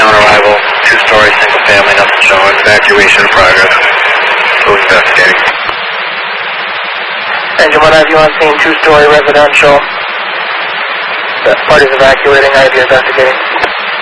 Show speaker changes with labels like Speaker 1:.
Speaker 1: on arrival, two-story, single-family, nothing showing. Evacuation in progress. Who's investigating?
Speaker 2: Engine 1, I have you on scene, two-story residential. The party's evacuating, I have you investigating.